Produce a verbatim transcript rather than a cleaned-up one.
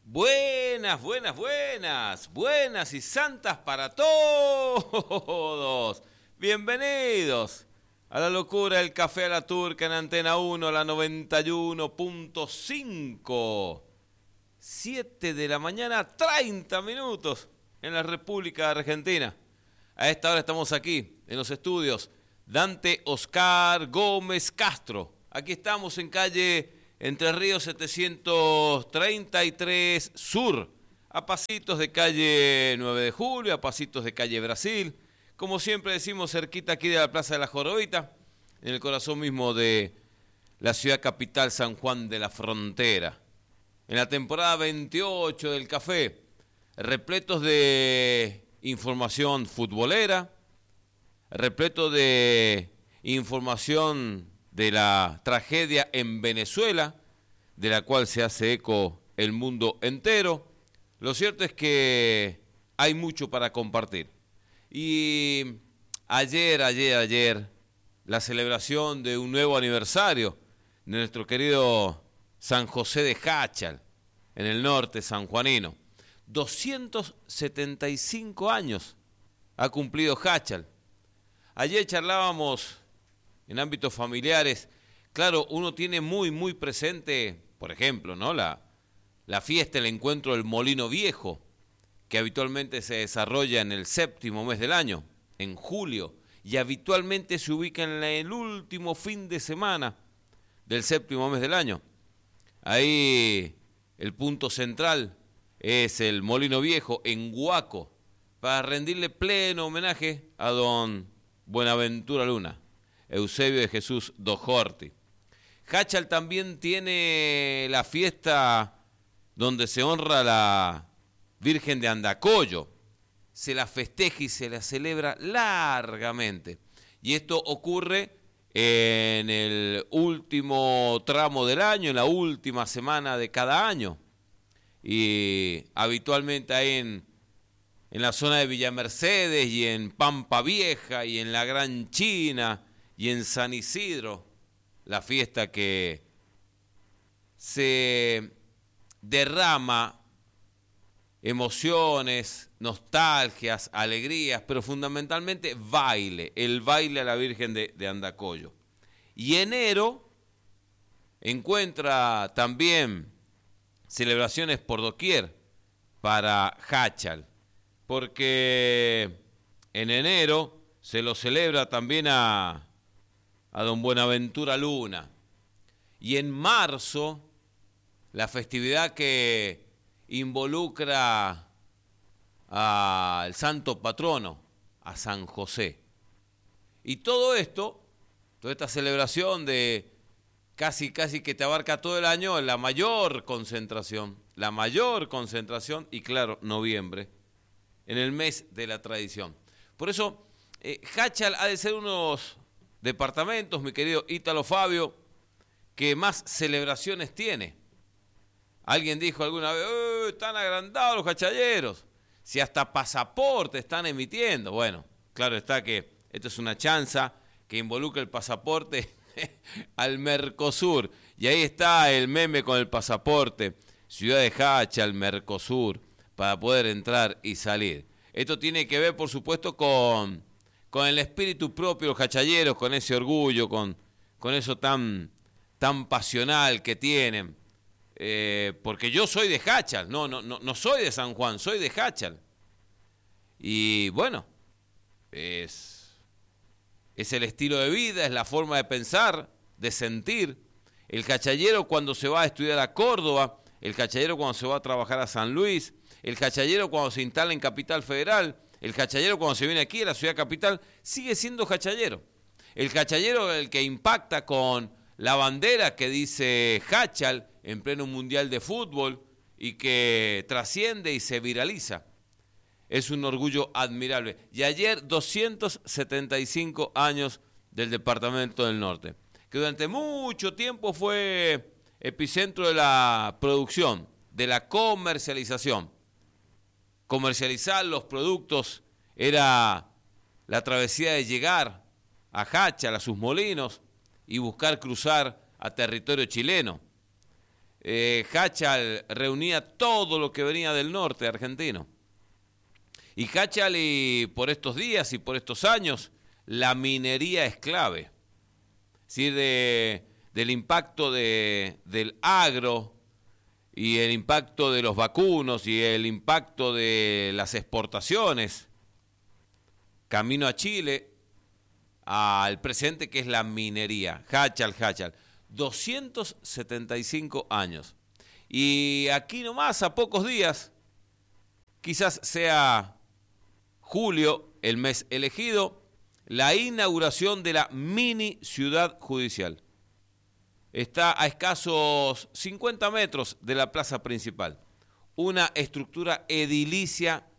Buenas, buenas, buenas, buenas y santas para todos. Bienvenidos a la locura del café a la turca en Antena uno, la noventa y uno punto cinco. siete de la mañana, treinta minutos en la República Argentina. A esta hora estamos aquí en los estudios Dante Oscar Gómez Castro. Aquí estamos en calle Entre Ríos setecientos treinta y tres Sur, a pasitos de calle nueve de julio, a pasitos de calle Brasil, como siempre decimos, cerquita aquí de la Plaza de la Jorobita, en el corazón mismo de la ciudad capital San Juan de la Frontera. En la temporada veintiocho del café, repletos de información futbolera, repleto de información de la tragedia en Venezuela, de la cual se hace eco el mundo entero. Lo cierto es que hay mucho para compartir. Y ayer, ayer, ayer, la celebración de un nuevo aniversario de nuestro querido San José de Jáchal, en el norte sanjuanino. doscientos setenta y cinco años ha cumplido Jáchal. Ayer charlábamos en ámbitos familiares. Claro, uno tiene muy, muy presente, por ejemplo, ¿no? La, la fiesta, el encuentro del Molino Viejo, que habitualmente se desarrolla en el séptimo mes del año, en julio, y habitualmente se ubica en el último fin de semana del séptimo mes del año. Ahí el punto central es el Molino Viejo en Huaco, para rendirle pleno homenaje a don Buenaventura Luna, Eusebio de Jesús Dojorti. Jáchal también tiene la fiesta donde se honra a la Virgen de Andacollo. Se la festeja y se la celebra largamente. Y esto ocurre en el último tramo del año, en la última semana de cada año. Y habitualmente ahí en, en la zona de Villa Mercedes y en Pampa Vieja y en la Gran China y en San Isidro, la fiesta que se derrama emociones, nostalgias, alegrías, pero fundamentalmente baile, el baile a la Virgen de, de Andacollo. Y enero encuentra también celebraciones por doquier para Jáchal, porque en enero se lo celebra también a a don Buenaventura Luna. Y en marzo, la festividad que involucra al santo patrono, a San José. Y todo esto, toda esta celebración de casi, casi que te abarca todo el año, la mayor concentración, la mayor concentración, y claro, noviembre, en el mes de la tradición. Por eso, eh, Jáchal ha de ser unos departamentos, mi querido Ítalo Fabio, que más celebraciones tiene. Alguien dijo alguna vez, ¡eh, están agrandados los jachalleros! Si hasta pasaporte están emitiendo. Bueno, claro está que esto es una chanza que involucra el pasaporte al Mercosur. Y ahí está el meme con el pasaporte, Ciudad de Jáchal, Mercosur, para poder entrar y salir. Esto tiene que ver, por supuesto, con... con el espíritu propio de los jachalleros, con ese orgullo, con, con eso tan, tan pasional que tienen. Eh, porque yo soy de Jáchal, no, no, no, no soy de San Juan, soy de Jáchal. Y bueno, es, es el estilo de vida, es la forma de pensar, de sentir. El jachallero cuando se va a estudiar a Córdoba, el jachallero cuando se va a trabajar a San Luis, el jachallero cuando se instala en Capital Federal, el jachallero cuando se viene aquí a la ciudad capital sigue siendo jachallero. El jachallero el que impacta con la bandera que dice Jáchal en pleno mundial de fútbol y que trasciende y se viraliza. Es un orgullo admirable. Y ayer doscientos setenta y cinco años del Departamento del Norte, que durante mucho tiempo fue epicentro de la producción, de la comercialización. Comercializar los productos era la travesía de llegar a Jáchal, a sus molinos, y buscar cruzar a territorio chileno. eh, Hachal reunía todo lo que venía del norte argentino. Y Hachal, y por estos días y por estos años, la minería es clave. Es decir, de, del impacto de, del agro y el impacto de los vacunos y el impacto de las exportaciones, camino a Chile, al presente, que es la minería. Hachal, Hachal, doscientos setenta y cinco años. Y aquí nomás, a pocos días, quizás sea julio, el mes elegido, la inauguración de la mini ciudad judicial. Está a escasos cincuenta metros de la plaza principal. Una estructura edilicia